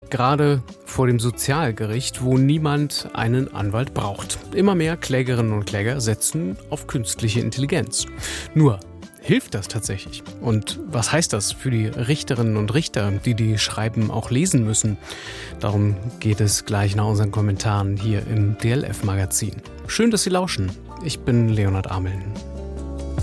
gerade vor dem Sozialgericht, wo niemand einen Anwalt braucht. Immer mehr Klägerinnen und Kläger setzen auf künstliche Intelligenz. Nur, hilft das tatsächlich? Und was heißt das für die Richterinnen und Richter, die die Schreiben auch lesen müssen? Darum geht es gleich nach unseren Kommentaren hier im DLF-Magazin. Schön, dass Sie lauschen. Ich bin Leonhard Ameln.